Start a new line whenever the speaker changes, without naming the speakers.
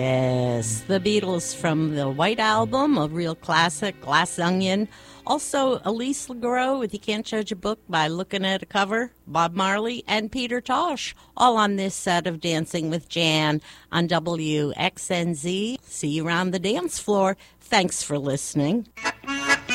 Yes, the Beatles from the White Album, a real classic, Glass Onion. Also, Elise LeGros with You Can't Judge a Book by Looking at a Cover, Bob Marley, and Peter Tosh, all on this set of Dancing with Jan on WXNZ. See you around the dance floor. Thanks for listening.